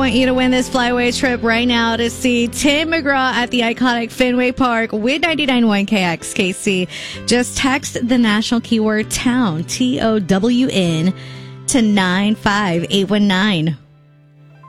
want you to win this flyaway trip right now to see Tim McGraw at the iconic Fenway Park with 99.1 KXKC. Just text the national keyword TOWN, TOWN, to 95819.